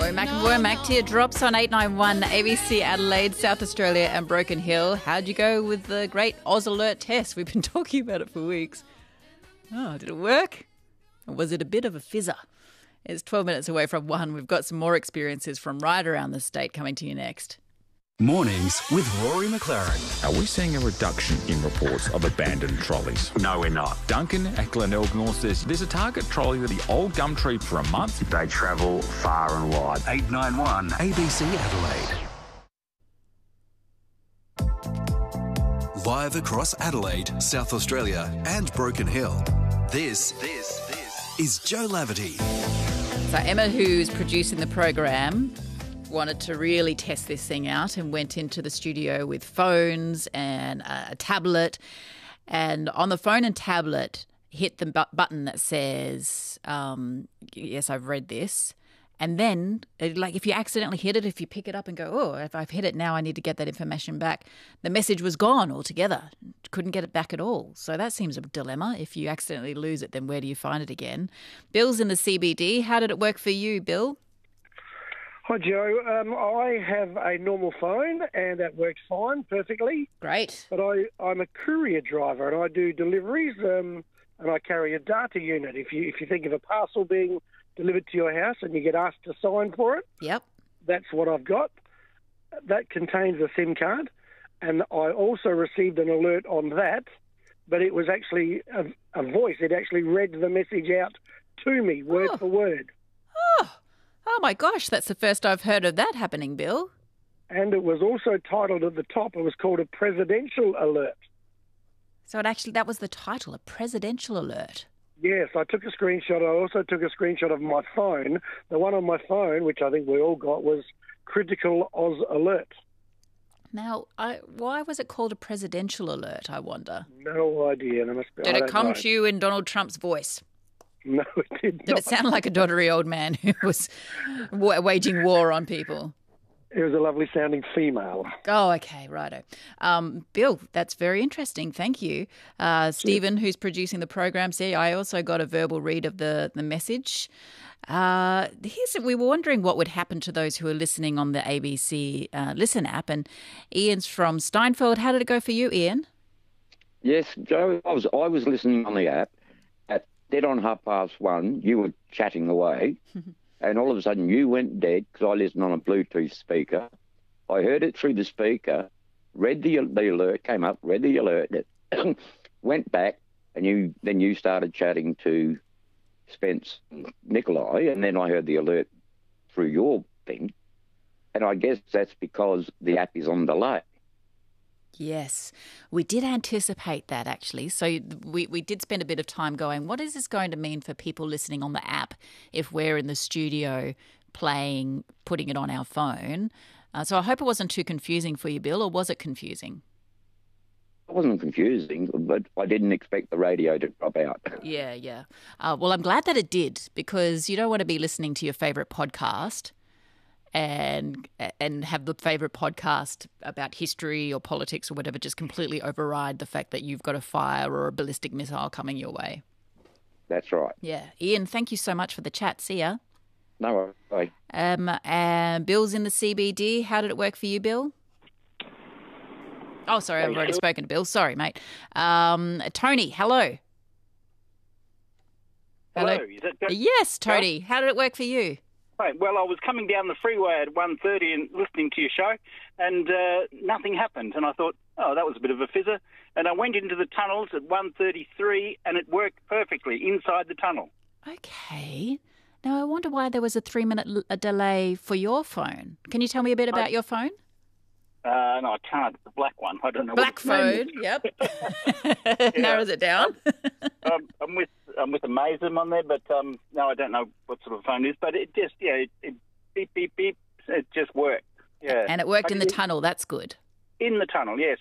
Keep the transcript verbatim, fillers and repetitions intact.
Womack and Womack, teardrops on eight nine one A B C Adelaide, South Australia and Broken Hill. How'd you go with the great Oz Alert test? We've been talking about it for weeks. Oh, did it work? Or was it a bit of a fizzer? It's twelve minutes away from one. We've got some more experiences from right around the state coming to you next. Mornings with Rory McLaren. Are we seeing a reduction in reports of abandoned trolleys? No, we're not. Duncan at Glenelg North says there's a Target trolley with the old Gumtree for a month. They travel far and wide. eight nine one A B C Adelaide. Live across Adelaide, South Australia and Broken Hill. This, this, this is Joe Laverty. So Emma, who's producing the program, wanted to really test this thing out and went into the studio with phones and a tablet. And on the phone and tablet, hit the bu- button that says, um, yes, I've read this. And then, like, if you accidentally hit it, if you pick it up and go, oh, if I've hit it now, I need to get that information back, the message was gone altogether. Couldn't get it back at all. So that seems a dilemma. If you accidentally lose it, then where do you find it again? Bill's in the C B D. How did it work for you, Bill? Hi, Joe. Um, I have a normal phone and that works fine, perfectly. Great. But I, I'm a courier driver and I do deliveries um, and I carry a data unit. If you if you think of a parcel being delivered to your house and you get asked to sign for it, Yep. that's what I've got. That contains a SIM card. And I also received an alert on that, but it was actually a, a voice. It actually read the message out to me, word Oh. for word. Oh. Oh, my gosh, that's the first I've heard of that happening, Bill. And it was also titled at the top, it was called a presidential alert. So it actually, that was the title, a presidential alert. Yes, I took a screenshot. I also took a screenshot of my phone. The one on my phone, which I think we all got, was Critical Oz Alert. Now, I, why was it called a presidential alert, I wonder? No idea. There must be, Did I it don't come know. to you in Donald Trump's voice? No, it did Did not. it sound like a doddery old man who was wa- waging war on people? It was a lovely sounding female. Oh, okay, righto. Um, Bill, that's very interesting. Thank you. Uh, Stephen, who's producing the program, see, I also got a verbal read of the, the message. Uh, here's, we were wondering what would happen to those who are listening on the A B C uh, Listen app. And Ian's from Steinfeld. How did it go for you, Ian? Yes, Joe, I was I was listening on the app. At dead on half past one, you were chatting away, and all of a sudden you went dead because I listened on a Bluetooth speaker. I heard it through the speaker, read the the alert, came up, read the alert, went back, and you then you started chatting to Spence Nikolai, and then I heard the alert through your thing, and I guess that's because the app is on delay. Yes, we did anticipate that actually. So we, we did spend a bit of time going, what is this going to mean for people listening on the app if we're in the studio playing, putting it on our phone? Uh, so I hope it wasn't too confusing for you, Bill, or was it confusing? It wasn't confusing, but I didn't expect the radio to drop out. Yeah, yeah. Uh, well, I'm glad that it did, because you don't want to be listening to your favourite podcast and and have the favourite podcast about history or politics or whatever just completely override the fact that you've got a fire or a ballistic missile coming your way. That's right. Yeah. Ian, thank you so much for the chat. See ya. No worries. Um, and Bill's in the C B D. How did it work for you, Bill? Oh, sorry, I've already spoken to Bill. Sorry, mate. Um, Tony, hello. Hello. Is that good? Yes, Tony. How did it work for you? Right, well, I was coming down the freeway at one thirty and listening to your show, and uh, nothing happened. And I thought, oh, that was a bit of a fizzer. And I went into the tunnels at one thirty-three, and it worked perfectly inside the tunnel. Okay. Now, I wonder why there was a three-minute l- a delay for your phone. Can you tell me a bit about I, your phone? Uh, no, I can't. The black one. I don't know. Black what its phone, name is. yep. Narrows it down. um, I'm with I'm with a Mazem on there, but um, no, I don't know what sort of phone it is. But it just, yeah, it, it beep, beep, beep. It just worked. Yeah. And it worked But in the it- tunnel. That's good. In the tunnel, yes.